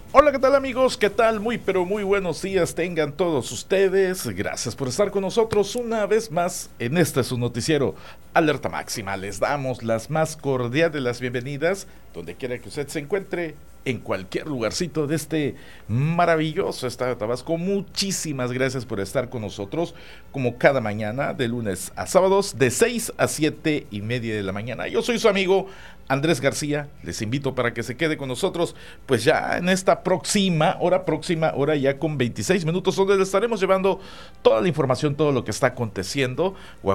Hola, ¿qué tal amigos? ¿Qué tal? Muy pero muy buenos días tengan todos ustedes. Gracias por estar con nosotros una vez más en este su noticiero Alerta Máxima. Les damos las más cordiales de las bienvenidas donde quiera que usted se encuentre, en cualquier lugarcito de este maravilloso estado de Tabasco. Muchísimas gracias por estar con nosotros como cada mañana de lunes a sábados de 6 a 7 y media de la mañana. Yo soy su amigo Andrés García, les invito para que se quede con nosotros, pues ya en esta próxima hora ya con 26 minutos, donde le estaremos llevando toda la información, todo lo que está aconteciendo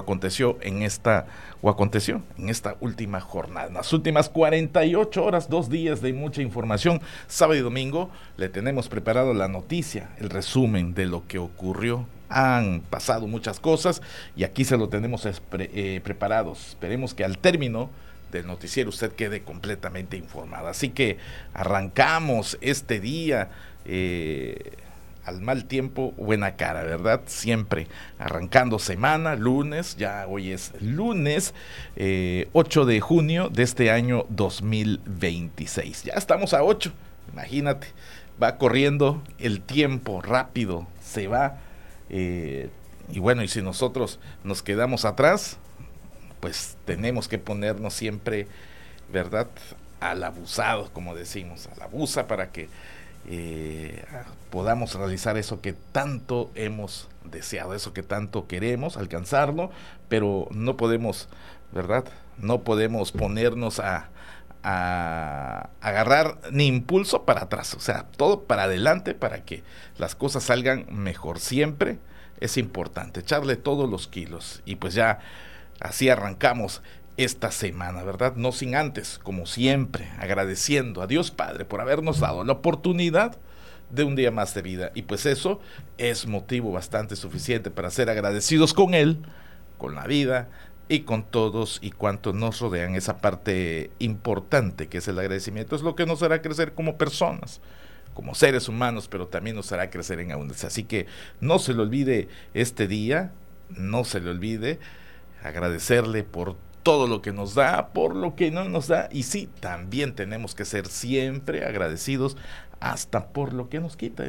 o aconteció en esta última jornada. En las últimas 48 horas, 2 días de mucha información, sábado y domingo, le tenemos preparado la noticia, el resumen de lo que ocurrió. Han pasado muchas cosas y aquí se lo tenemos preparados. Esperemos que al término del noticiero usted quede completamente informado. Así que arrancamos este día al mal tiempo, buena cara, ¿verdad? Siempre arrancando semana, lunes, ya hoy es lunes 8 de junio de este año 2026. Ya estamos a 8, imagínate, va corriendo el tiempo rápido, se va. Y bueno, y si nosotros nos quedamos atrás, pues tenemos que ponernos siempre, ¿verdad?, al abusado, como decimos, a la abusa para que podamos realizar eso que tanto hemos deseado, eso que tanto queremos alcanzarlo, pero no podemos, ¿verdad? No podemos ponernos a agarrar ni impulso para atrás, o sea, todo para adelante para que las cosas salgan mejor. Siempre es importante echarle todos los kilos y pues ya así arrancamos esta semana, ¿verdad? No sin antes, como siempre, agradeciendo a Dios Padre por habernos dado la oportunidad de un día más de vida. Y pues eso es motivo bastante suficiente para ser agradecidos con Él, con la vida y con todos y cuantos nos rodean. Esa parte importante que es el agradecimiento es lo que nos hará crecer como personas, como seres humanos, pero también nos hará crecer en abundancia. Así que no se le olvide este día, no se le olvide agradecerle por todo lo que nos da, por lo que no nos da, y sí, también tenemos que ser siempre agradecidos hasta por lo que nos quita.